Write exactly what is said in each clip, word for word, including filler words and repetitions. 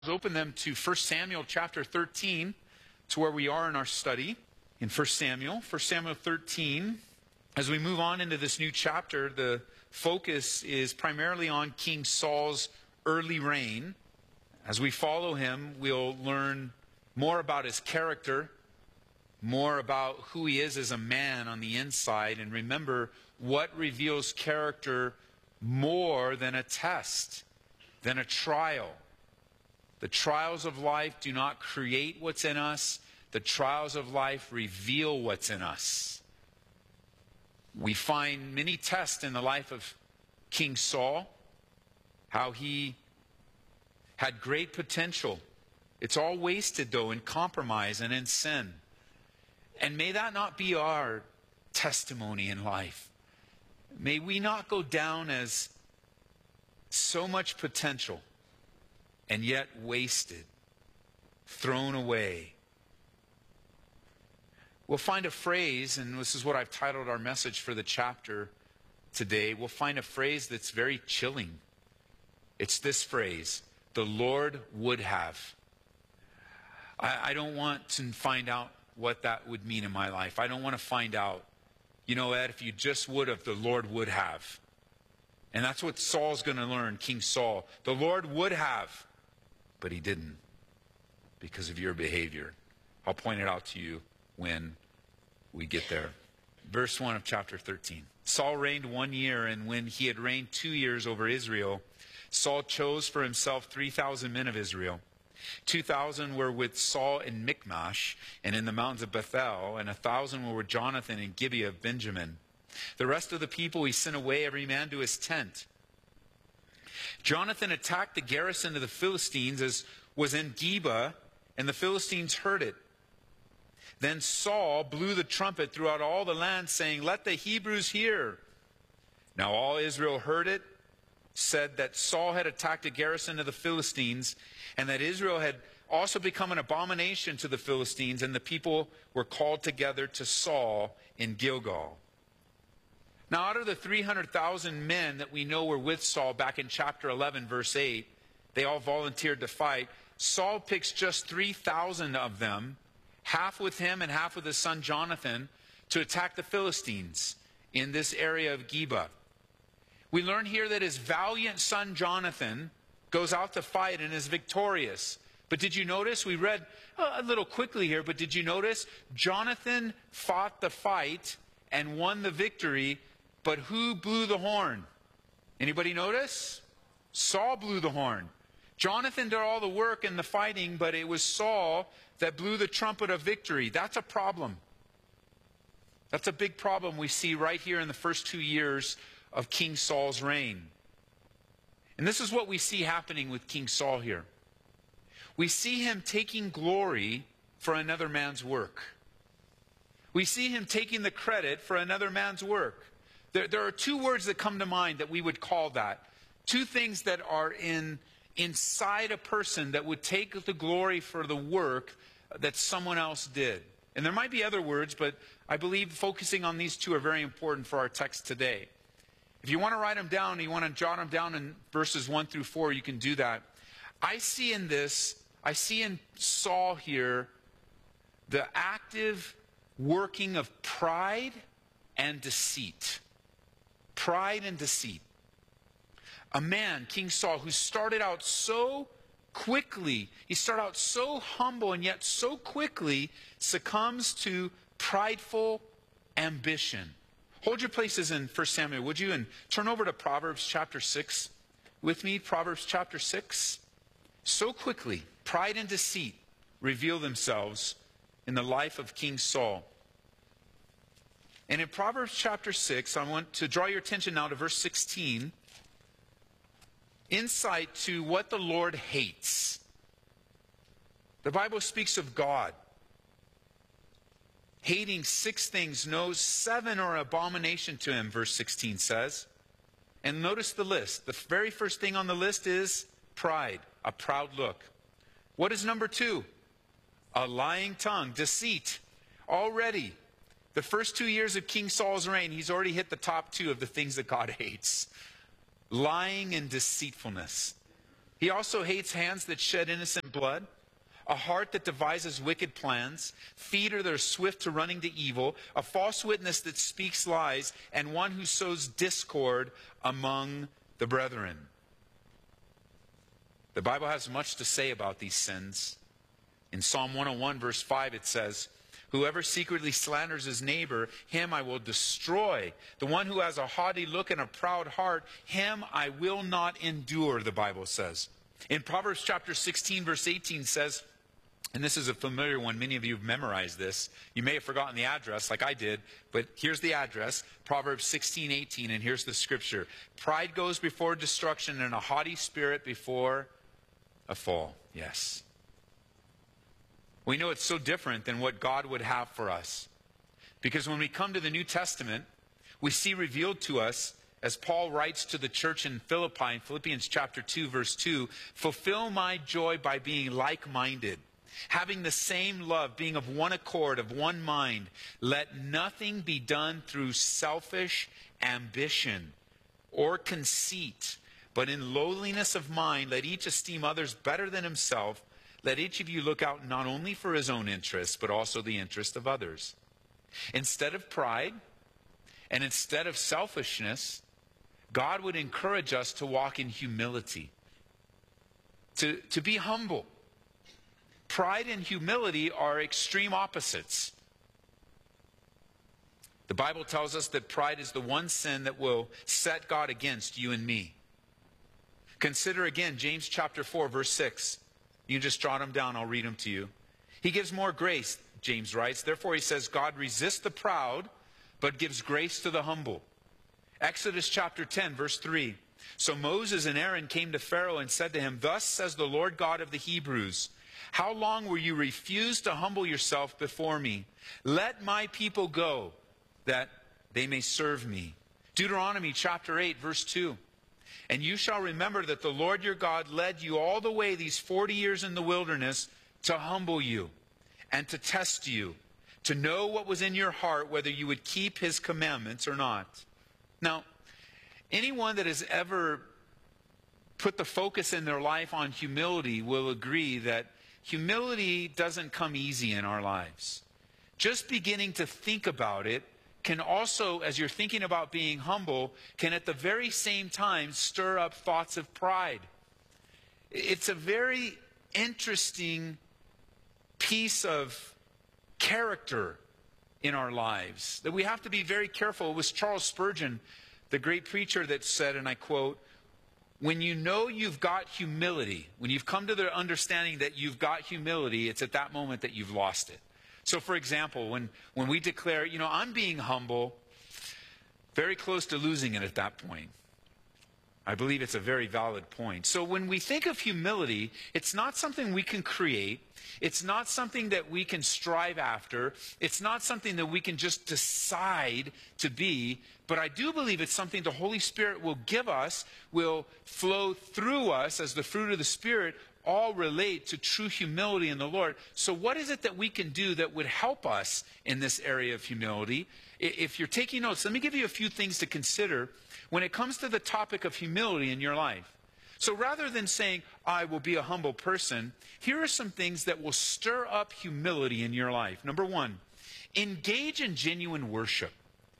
Open them to First Samuel chapter thirteen. It's where we are in our study in First Samuel. First Samuel thirteen. As we move on into this new chapter, the focus is primarily on King Saul's early reign. As we follow him, we'll learn more about his character, more about who he is as a man on the inside, and remember what reveals character more than a test, than a trial. The trials of life do not create what's in us. The trials of life reveal what's in us. We find many tests in the life of King Saul, how he had great potential. It's all wasted, though, in compromise and in sin. And may that not be our testimony in life. May we not go down as so much potential and yet wasted, thrown away. We'll find a phrase, and this is what I've titled our message for the chapter today. We'll find a phrase that's very chilling. It's this phrase: the Lord would have. I, I don't want to find out what that would mean in my life. I don't want to find out, you know, Ed, if you just would have, the Lord would have. And that's what Saul's going to learn, King Saul. The Lord would have, but he didn't because of your behavior. I'll point it out to you when we get there. Verse one of chapter thirteen. Saul reigned one year, and when he had reigned two years over Israel, Saul chose for himself three thousand men of Israel. Two thousand were with Saul in Michmash and in the mountains of Bethel, and a thousand were with Jonathan in Gibeah of Benjamin. The rest of the people he sent away, every man to his tent. Jonathan attacked the garrison of the Philistines as was in Geba, and the Philistines heard it. Then Saul blew the trumpet throughout all the land, saying, "Let the Hebrews hear." Now all Israel heard it, said that Saul had attacked a garrison of the Philistines, and that Israel had also become an abomination to the Philistines, and the people were called together to Saul in Gilgal. Now, out of the three hundred thousand men that we know were with Saul back in chapter eleven, verse eight, they all volunteered to fight. Saul picks just three thousand of them, half with him and half with his son Jonathan, to attack the Philistines in this area of Geba. We learn here that his valiant son Jonathan goes out to fight and is victorious. But did you notice, we read a little quickly here, but did you notice Jonathan fought the fight and won the victory, but who blew the horn? Anybody notice? Saul blew the horn. Jonathan did all the work and the fighting, but it was Saul that blew the trumpet of victory. That's a problem. That's a big problem we see right here in the first two years of King Saul's reign. And this is what we see happening with King Saul here. We see him taking glory for another man's work. We see him taking the credit for another man's work. There, there are two words that come to mind that we would call that. Two things that are in inside a person that would take the glory for the work that someone else did. And there might be other words, but I believe focusing on these two are very important for our text today. If you want to write them down, you want to jot them down in verses one through four, you can do that. I see in this, I see in Saul here, the active working of pride and deceit. Pride and deceit. A man, King Saul, who started out so quickly, he started out so humble and yet so quickly succumbs to prideful ambition. Hold your places in First Samuel, would you? And turn over to Proverbs chapter six with me. Proverbs chapter six. So quickly, pride and deceit reveal themselves in the life of King Saul. And in Proverbs chapter six, I want to draw your attention now to verse sixteen. Insight to what the Lord hates. The Bible speaks of God hating six things, no, seven are abomination to him, verse sixteen says. And notice the list. The very first thing on the list is pride, a proud look. What is number two? A lying tongue, deceit. Already, the first two years of King Saul's reign, he's already hit the top two of the things that God hates. Lying and deceitfulness. He also hates hands that shed innocent blood, a heart that devises wicked plans, feet that are swift to running to evil, a false witness that speaks lies, and one who sows discord among the brethren. The Bible has much to say about these sins. In Psalm one oh one, verse five, it says, "Whoever secretly slanders his neighbor, him I will destroy. The one who has a haughty look and a proud heart, him I will not endure," the Bible says. In Proverbs chapter sixteen, verse eighteen says, and this is a familiar one, many of you have memorized this. You may have forgotten the address like I did, but here's the address, Proverbs sixteen, eighteen, and here's the scripture. "Pride goes before destruction, and a haughty spirit before a fall." Yes. We know it's so different than what God would have for us. Because when we come to the New Testament, we see revealed to us, as Paul writes to the church in Philippi, in Philippians chapter two, verse two, "Fulfill my joy by being like-minded, having the same love, being of one accord, of one mind. Let nothing be done through selfish ambition or conceit, but in lowliness of mind, let each esteem others better than himself. Let each of you look out not only for his own interests, but also the interest of others." Instead of pride and instead of selfishness, God would encourage us to walk in humility, to, to be humble. Pride and humility are extreme opposites. The Bible tells us that pride is the one sin that will set God against you and me. Consider again James chapter four, verse six. You can just jot them down. I'll read them to you. "He gives more grace," James writes. "Therefore," he says, "God resists the proud, but gives grace to the humble." Exodus chapter ten, verse three. "So Moses and Aaron came to Pharaoh and said to him, 'Thus says the Lord God of the Hebrews, how long will you refuse to humble yourself before me? Let my people go, that they may serve me.'" Deuteronomy chapter eight, verse two. "And you shall remember that the Lord your God led you all the way these forty years in the wilderness to humble you and to test you, to know what was in your heart, whether you would keep his commandments or not." Now, anyone that has ever put the focus in their life on humility will agree that humility doesn't come easy in our lives. Just beginning to think about it can also, as you're thinking about being humble, can at the very same time stir up thoughts of pride. It's a very interesting piece of character in our lives that we have to be very careful. It was Charles Spurgeon, the great preacher, that said, and I quote, "When you know you've got humility, when you've come to the understanding that you've got humility, it's at that moment that you've lost it." So, for example, when, when we declare, you know, I'm being humble, very close to losing it at that point. I believe it's a very valid point. So when we think of humility, it's not something we can create. It's not something that we can strive after. It's not something that we can just decide to be. But I do believe it's something the Holy Spirit will give us, will flow through us as the fruit of the Spirit, all relate to true humility in the Lord. So what is it that we can do that would help us in this area of humility? If you're taking notes, let me give you a few things to consider when it comes to the topic of humility in your life. So rather than saying, "I will be a humble person," here are some things that will stir up humility in your life. Number one, engage in genuine worship.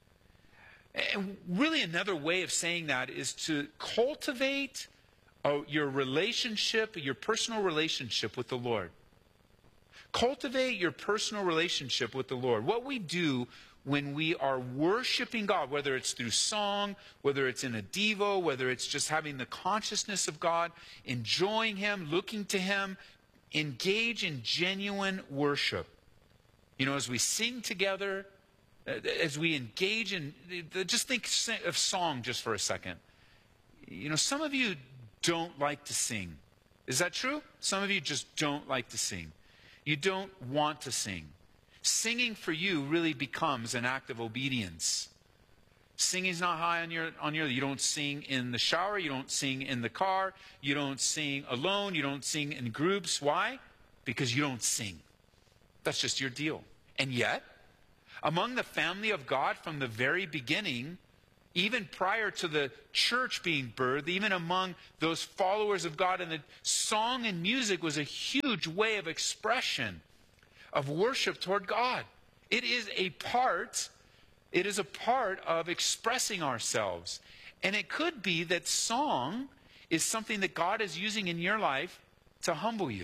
And really another way of saying that is to cultivate Oh, your relationship, your personal relationship with the Lord. Cultivate your personal relationship with the Lord. What we do when we are worshiping God, whether it's through song, whether it's in a devo, whether it's just having the consciousness of God, enjoying him, looking to him, engage in genuine worship. You know, as we sing together, as we engage in, just think of song just for a second. You know, some of you don't like to sing. Is that true? Some of you just don't like to sing. You don't want to sing. Singing for you really becomes an act of obedience. Singing's not high on your on your you don't sing in the shower, you don't sing in the car, you don't sing alone, you don't sing in groups. Why? Because you don't sing. That's just your deal. And yet, among the family of God from the very beginning, Even prior to the church being birthed, even among those followers of God, and the song and music was a huge way of expression of worship toward God. It is a part, it is a part of expressing ourselves. And it could be that song is something that God is using in your life to humble you.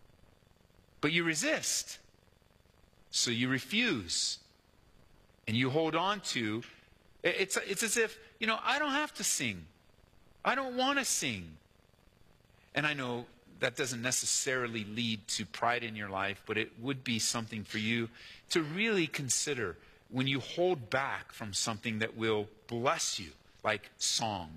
But you resist. So you refuse. And you hold on to. It's, it's as if, you know, I don't have to sing. I don't want to sing. And I know that doesn't necessarily lead to pride in your life, but it would be something for you to really consider when you hold back from something that will bless you, like song.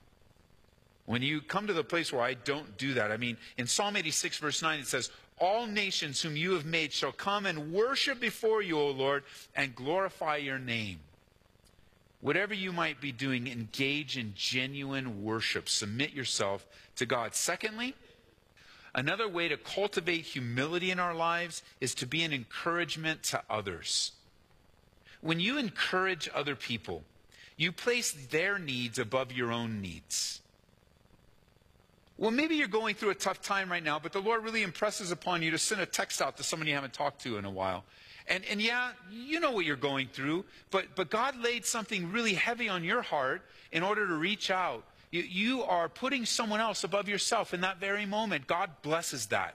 When you come to the place where I don't do that, I mean, in Psalm eighty-six, verse nine, it says, all nations whom you have made shall come and worship before you, O Lord, and glorify your name. Whatever you might be doing, engage in genuine worship. Submit yourself to God. Secondly, another way to cultivate humility in our lives is to be an encouragement to others. When you encourage other people, you place their needs above your own needs. Well, maybe you're going through a tough time right now, but the Lord really impresses upon you to send a text out to someone you haven't talked to in a while. And, and yeah, you know what you're going through, but, but God laid something really heavy on your heart in order to reach out. You, you are putting someone else above yourself in that very moment. God blesses that.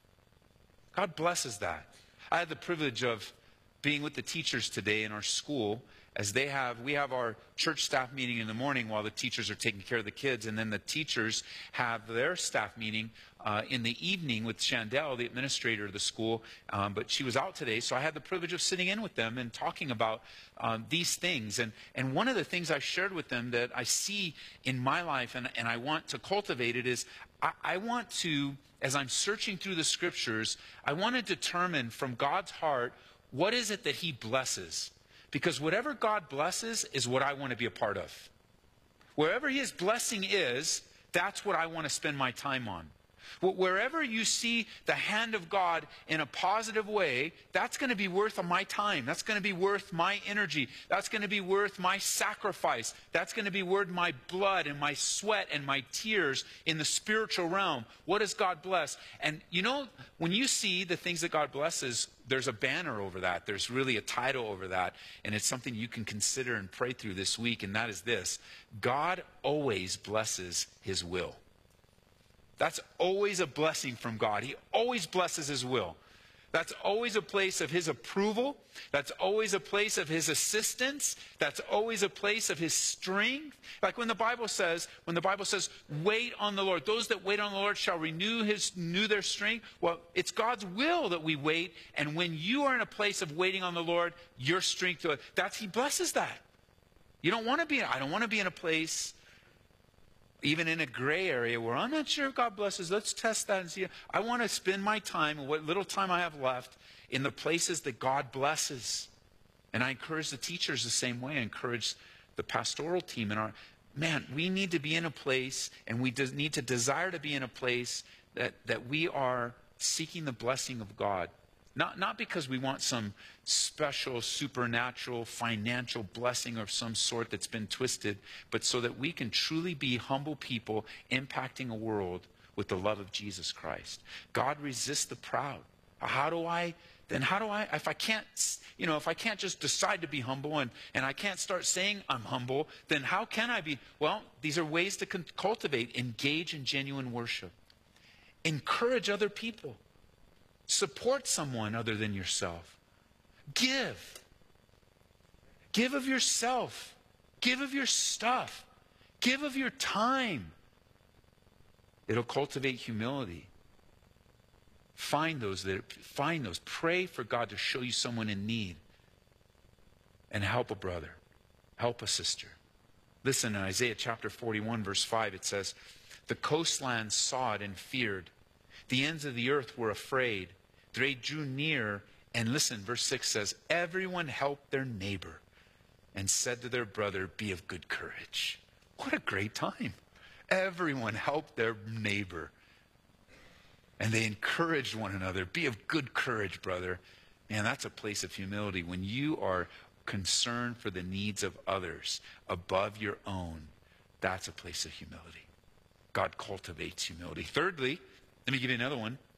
God blesses that. I had the privilege of being with the teachers today in our school, as they have, we have our church staff meeting in the morning while the teachers are taking care of the kids, and then the teachers have their staff meeting uh, in the evening with Chandel, the administrator of the school, um, but she was out today, so I had the privilege of sitting in with them and talking about um, these things. And, and one of the things I shared with them that I see in my life, and, and I want to cultivate it, is I, I want to, as I'm searching through the scriptures, I want to determine from God's heart, what is it that he blesses? Because whatever God blesses is what I want to be a part of. Wherever his blessing is, that's what I want to spend my time on. Wherever you see the hand of God in a positive way, that's going to be worth my time. That's going to be worth my energy. That's going to be worth my sacrifice. That's going to be worth my blood and my sweat and my tears in the spiritual realm. What does God bless? And you know, when you see the things that God blesses, there's a banner over that. There's really a title over that. And it's something you can consider and pray through this week. And that is this: God always blesses his will. That's always a blessing from God. He always blesses his will. That's always a place of his approval. That's always a place of his assistance. That's always a place of his strength. Like when the Bible says, when the Bible says, wait on the Lord. Those that wait on the Lord shall renew his, renew their strength. Well, it's God's will that we wait. And when you are in a place of waiting on the Lord, your strength, that's, he blesses that. You don't want to be, I don't want to be in a place, even in a gray area where I'm not sure if God blesses. Let's test that and see. I want to spend my time, and what little time I have left, in the places that God blesses. And I encourage the teachers the same way. I encourage the pastoral team. And our man, we need to be in a place, and we des- need to desire to be in a place that, that we are seeking the blessing of God. Not, not because we want some special, supernatural, financial blessing of some sort that's been twisted, but so that we can truly be humble people impacting a world with the love of Jesus Christ. God resists the proud. How do I, then how do I, if I can't, you know, if I can't just decide to be humble and, and I can't start saying I'm humble, then how can I be? Well, these are ways to cultivate, engage in genuine worship. Encourage other people. Support someone other than yourself. Give. Give of yourself. Give of your stuff. Give of your time. It'll cultivate humility. Find those that find those. Pray for God to show you someone in need. And help a brother. Help a sister. Listen, in Isaiah chapter forty-one, verse five, it says, the coastlands saw it and feared. The ends of the earth were afraid. They drew near, and listen, verse six says, everyone helped their neighbor and said to their brother, be of good courage. What a great time. Everyone helped their neighbor. And they encouraged one another. Be of good courage, brother. Man, that's a place of humility. When you are concern for the needs of others above your own, that's a place of humility. God cultivates humility. Thirdly, let me give you another one.